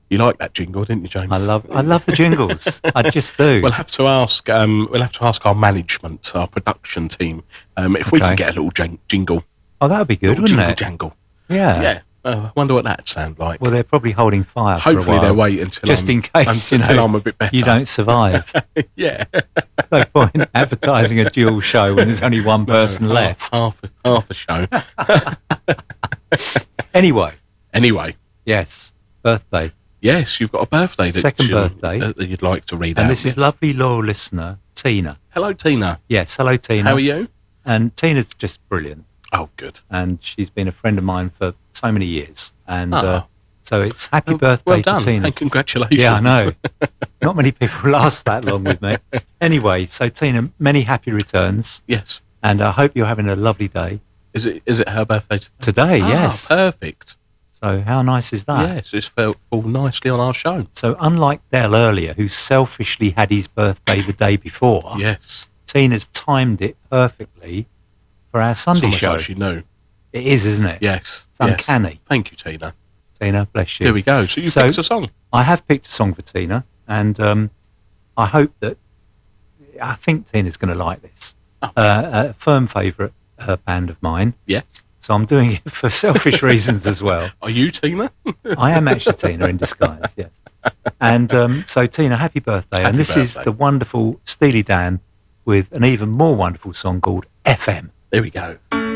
You like that jingle, didn't you, James? I love the jingles. I just do. We'll have to ask. Our management, our production team, if we can get a little jingle. Oh, that would be good, wouldn't it? Jangle. Yeah. Yeah. I wonder what that'd sound like. Well, they're probably holding fire. Hopefully, for a while, they'll wait until just in case until I'm a bit better. You don't survive. Yeah. No point advertising a dual show when there's only one person left. Half a show. Anyway. Yes. Birthday. Yes, you've got a birthday. Second birthday. That you'd like to read out. And this is lovely loyal listener, Tina. Hello, Tina. Yes, hello, Tina. How are you? And Tina's just brilliant. Oh, good. And she's been a friend of mine for so many years. And so it's happy birthday well done. to Tina. And congratulations. Yeah, I know. Not many people last that long with me. Anyway, so Tina, many happy returns. Yes. And I hope you're having a lovely day. Is it her birthday today? Yes. Perfect. So how nice is that? Yes, it's fall nicely on our show. So unlike Dell earlier, who selfishly had his birthday the day before, yes, Tina's timed it perfectly for our Sunday show. Like she knew. It is, isn't it? Yes. It's uncanny. Thank you, Tina. Tina, bless you. Here we go. So you picked a song. I have picked a song for Tina, and I hope that I think Tina's going to like this. A firm favourite band of mine. Yes. So I'm doing it for selfish reasons as well. Are you Tina? I am actually Tina in disguise, yes. And so Tina, happy birthday. And this is the wonderful Steely Dan with an even more wonderful song called FM. There we go.